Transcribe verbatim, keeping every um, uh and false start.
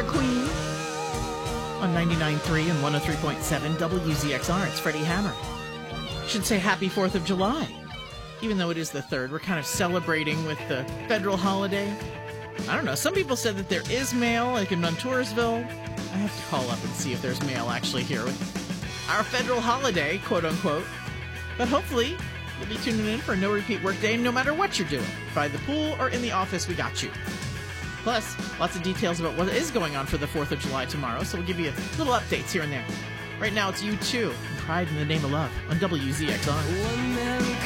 Killer Queen. On ninety-nine point three and one oh three point seven W Z X R, it's Freddie Hammer. Should say happy fourth of July. Even though it is the third, we're kind of celebrating with the federal holiday. I don't know. Some people said that there is mail, like in Montoursville. I have to call up and see if there's mail actually here with our federal holiday, quote unquote. But hopefully, you'll be tuning in for a no-repeat workday no matter what you're doing. By the pool or in the office, we got you. Plus, lots of details about what is going on for the fourth of July tomorrow, so we'll give you little updates here and there. Right now, it's U two, and Pride in the Name of Love on W Z X R.